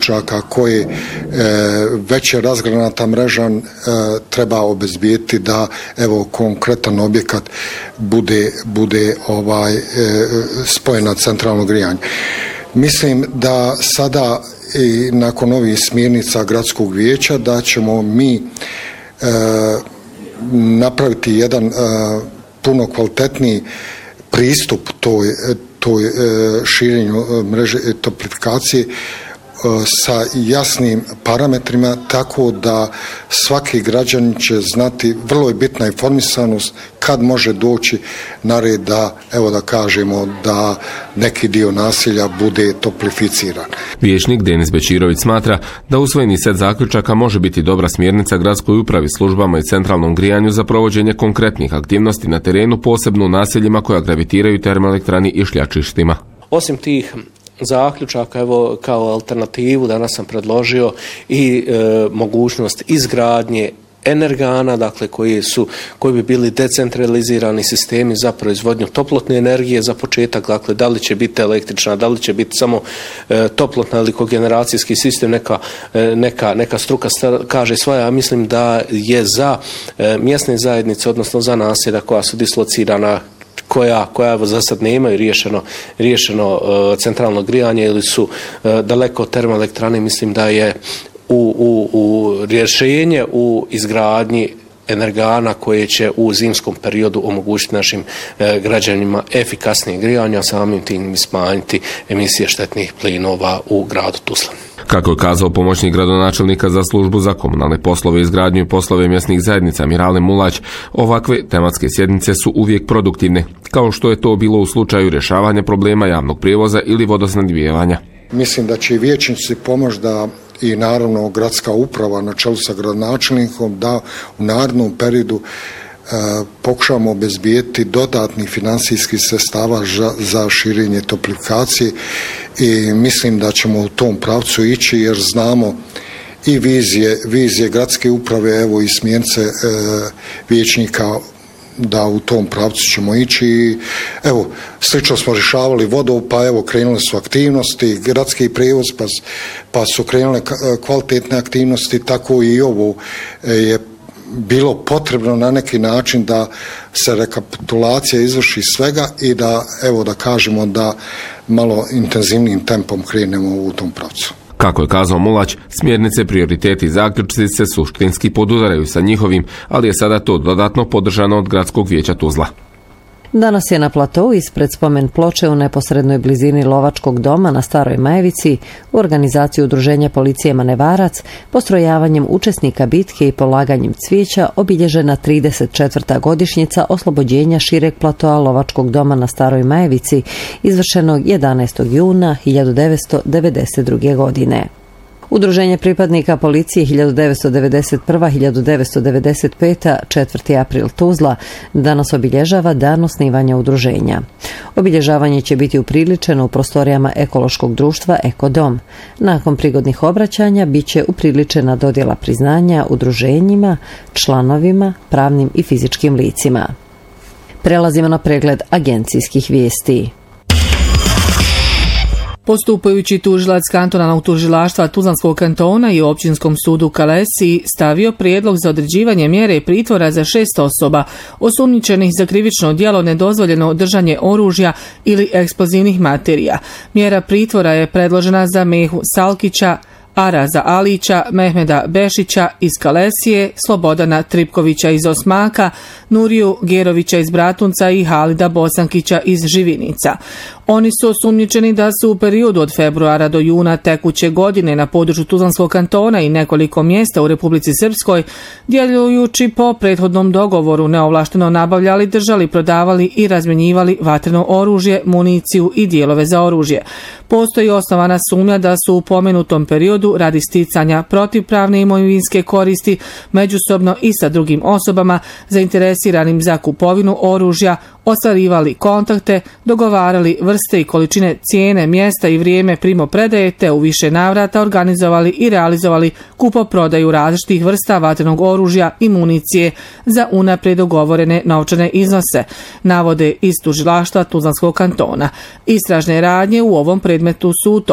zaključaka koje već je razgranata mreža treba obezbijeti da evo konkretan objekat bude spojen na centralno grijanje. Mislim da sada i nakon ovih smjernica gradskog vijeća da ćemo mi napraviti jedan puno kvalitetniji pristup toj širenju mreže toplifikacije sa jasnim parametrima, tako da svaki građanin će znati, vrlo je bitna informisanost kad može doći na red da, evo da kažemo, da neki dio naselja bude toplificiran. Vijećnik Denis Bečirović smatra da usvojeni set zaključaka može biti dobra smjernica gradskoj upravi, službama i centralnom grijanju za provođenje konkretnih aktivnosti na terenu, posebno u naseljima koja gravitiraju termoelektrani i šljačištima. Osim tih zaključaka, evo kao alternativu danas sam predložio i mogućnost izgradnje energana, dakle koji bi bili decentralizirani sistemi za proizvodnju toplotne energije za početak, dakle da li će biti električna, da li će biti samo toplotna ili kogeneracijski sistem, neka struka kaže svoja. Ja mislim da je za mjesne zajednice, odnosno za naselja koja su dislocirana, koja za sad nemaju riješeno centralno grijanje ili su daleko od termoelektrane, mislim da je u rješenje u izgradnji energana koje će u zimskom periodu omogućiti našim građanima efikasnije grijanje, a samim tim smanjiti emisije štetnih plinova u gradu Tuzla. Kako je kazao pomoćnik gradonačelnika za službu za komunalne poslove, izgradnju i poslove mjesnih zajednica Mirale Mulać, ovakve tematske sjednice su uvijek produktivne, kao što je to bilo u slučaju rješavanja problema javnog prijevoza ili vodosnabdijevanja. Mislim da će i vijećnici pomoći da i naravno gradska uprava na čelu sa gradonačelnikom da u narednom periodu pokušamo obezbijeti dodatnih financijskih sredstava za širenje toplifikacije i mislim da ćemo u tom pravcu ići jer znamo i vizije gradske uprave, evo i smjernice vijećnika da u tom pravcu ćemo ići i evo slično smo rješavali vodu, pa evo krenule su aktivnosti, gradski prijevoz pa su krenule kvalitetne aktivnosti, tako i ovo je bilo potrebno na neki način da se rekapitulacija izvrši svega i da, evo da kažemo da malo intenzivnijim tempom krenemo u tom pravcu. Kako je kazao Mulać, smjernice, prioriteti i zaključci se suštinski podudaraju sa njihovim, ali je sada to dodatno podržano od gradskog vijeća Tuzla. Danas je na platou ispred spomen ploče u neposrednoj blizini Lovačkog doma na Staroj Majevici u organizaciji Udruženja policije Manevarac postrojavanjem učesnika bitke i polaganjem cvijeća obilježena 34. godišnjica oslobođenja šireg platoa Lovačkog doma na Staroj Majevici izvršenog 11. juna 1992. godine. Udruženje pripadnika policije 1991-1995, 4. april Tuzla, danas obilježava dan osnivanja udruženja. Obilježavanje će biti upriličeno u prostorijama ekološkog društva Ekodom. Nakon prigodnih obraćanja bit će upriličena dodjela priznanja udruženjima, članovima, pravnim i fizičkim licima. Prelazimo na pregled agencijskih vijesti. Postupajući tužilac kantonalnog tužilaštva Tuzlanskog kantona i općinskom sudu Kalesi stavio prijedlog za određivanje mjere pritvora za 6 osoba osumnjičenih za krivično djelo nedozvoljeno držanje oružja ili eksplozivnih materija. Mjera pritvora je predložena za Mehu Salkića, Araza Alića, Mehmeda Bešića iz Kalesije, Slobodana Tripkovića iz Osmaka, Nuriju Gerovića iz Bratunca i Halida Bosankića iz Živinica. Oni su osumnjičeni da su u periodu od februara do juna tekuće godine na području Tuzlanskog kantona i nekoliko mjesta u Republici Srpskoj, djelujući po prethodnom dogovoru, neovlašteno nabavljali, držali, prodavali i razmjenjivali vatreno oružje, municiju i dijelove za oružje. Postoji osnovana sumnja da su u pomenutom periodu radi sticanja protivpravne imovinske koristi međusobno i sa drugim osobama zainteresiranim za kupovinu oružja ostvarivali kontakte, dogovarali vrste i količine, cijene, mjesta i vrijeme primopredaje te u više navrata organizovali i realizovali kupoprodaju različitih vrsta vatrenog oružja i municije za unaprijed dogovorene novčane iznose, navode iz tužilaštva Tuzlanskog kantona. Istražne radnje u ovom predmetu su u toku.